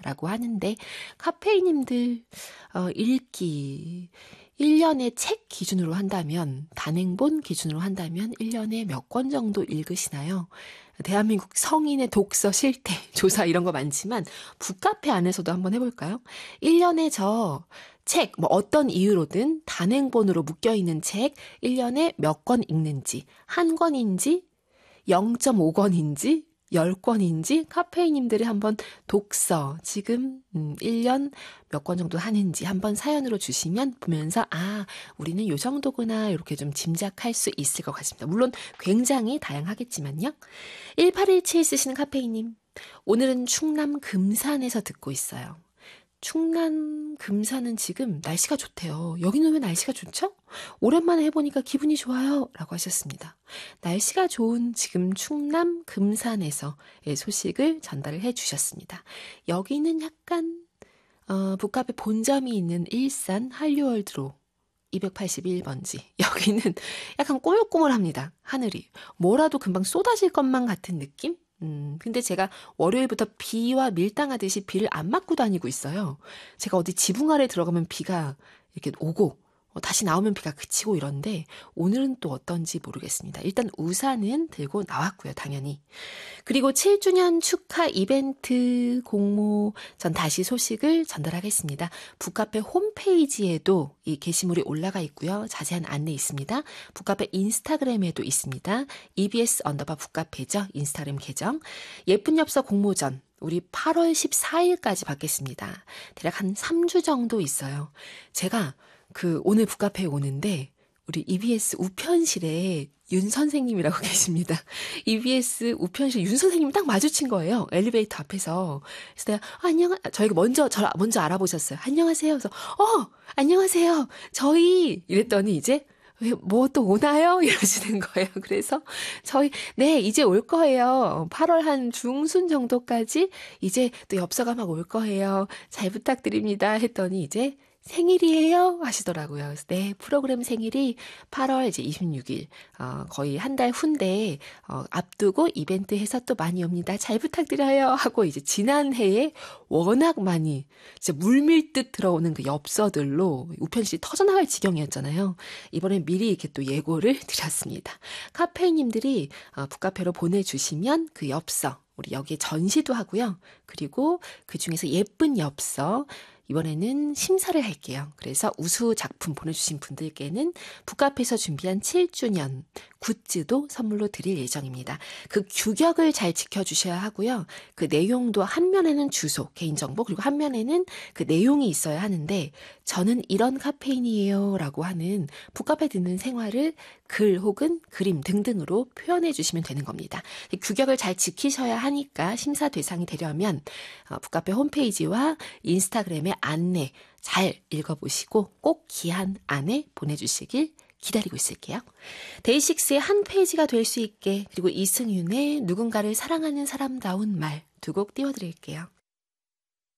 라고 하는데 카페인님들 읽기 1년에 책 기준으로 한다면 단행본 기준으로 한다면 1년에 몇 권 정도 읽으시나요? 대한민국 성인의 독서 실태 조사 이런 거 많지만 북카페 안에서도 한번 해볼까요? 1년에 저 책, 뭐 어떤 이유로든 단행본으로 묶여있는 책 1년에 몇 권 읽는지, 한 권인지 0.5권인지 10권인지 카페인님들이 한번 독서 지금 1년 몇 권 정도 하는지 한번 사연으로 주시면 보면서 우리는 요 정도구나 이렇게 좀 짐작할 수 있을 것 같습니다. 물론 굉장히 다양하겠지만요. 1817 쓰시는 카페인님, 오늘은 충남 금산에서 듣고 있어요. 충남 금산은 지금 날씨가 좋대요. 여기는 왜 날씨가 좋죠? 오랜만에 해보니까 기분이 좋아요 라고 하셨습니다. 날씨가 좋은 지금 충남 금산에서의 소식을 전달을 해주셨습니다. 여기는 약간 북카페 본점이 있는 일산 한류월드로 281번지. 여기는 약간 꼬물꼬물합니다. 하늘이. 뭐라도 금방 쏟아질 것만 같은 느낌? 근데 제가 월요일부터 비와 밀당하듯이 비를 안 맞고 다니고 있어요. 제가 어디 지붕 아래 들어가면 비가 이렇게 오고 다시 나오면 비가 그치고 이런데 오늘은 또 어떤지 모르겠습니다. 일단 우산은 들고 나왔고요, 당연히. 그리고 7주년 축하 이벤트 공모 전 다시 소식을 전달하겠습니다. 북카페 홈페이지에도 이 게시물이 올라가 있고요. 자세한 안내 있습니다. 북카페 인스타그램에도 있습니다. EBS_북카페죠. 인스타그램 계정. 예쁜 엽서 공모전. 우리 8월 14일까지 받겠습니다. 대략 한 3주 정도 있어요. 제가 오늘 북카페에 오는데, 우리 EBS 우편실에 윤 선생님이라고 계십니다. EBS 우편실 윤 선생님이 딱 마주친 거예요. 엘리베이터 앞에서. 그래서 내가, 저희가 먼저 알아보셨어요. 안녕하세요. 그래서, 안녕하세요. 저희, 이랬더니 이제, 뭐 또 오나요? 이러시는 거예요. 그래서 네, 이제 올 거예요. 8월 한 중순 정도까지 이제 또 엽서가 막 올 거예요. 잘 부탁드립니다. 했더니 이제 생일이에요? 하시더라고요. 그래서 네, 프로그램 생일이 8월 이제 26일, 거의 한 달 후인데, 앞두고 이벤트 해서 또 많이 옵니다. 잘 부탁드려요. 하고 이제 지난해에 워낙 많이, 진짜 물밀듯 들어오는 그 엽서들로 우편실이 터져나갈 지경이었잖아요. 이번엔 미리 이렇게 또 예고를 드렸습니다. 카페인님들이 북카페로 보내주시면 그 엽서, 우리 여기에 전시도 하고요. 그리고 그 중에서 예쁜 엽서, 이번에는 심사를 할게요. 그래서 우수 작품 보내주신 분들께는 북카페에서 준비한 7주년 굿즈도 선물로 드릴 예정입니다. 그 규격을 잘 지켜주셔야 하고요. 그 내용도 한 면에는 주소, 개인정보, 그리고 한 면에는 그 내용이 있어야 하는데 저는 이런 카페인이에요 라고 하는 북카페 듣는 생활을 글 혹은 그림 등등으로 표현해 주시면 되는 겁니다. 규격을 잘 지키셔야 하니까 심사 대상이 되려면 북카페 홈페이지와 인스타그램의 안내 잘 읽어보시고 꼭 기한 안에 보내주시길 기다리고 있을게요. 데이식스의 한 페이지가 될 수 있게, 그리고 이승윤의 누군가를 사랑하는 사람다운 말 두 곡 띄워드릴게요.